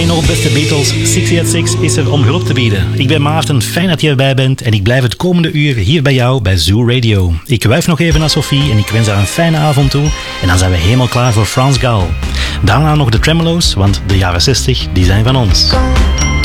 één op beste Beatles. 686 is er om hulp te bieden. Ik ben Maarten, fijn dat je erbij bent en ik blijf het komende uur hier bij jou bij Zoo Radio. Ik wuif nog even naar Sophie en ik wens haar een fijne avond toe en dan zijn we helemaal klaar voor Frans Gal. Daarna nog de Tremolos, want de jaren 60 die zijn van ons.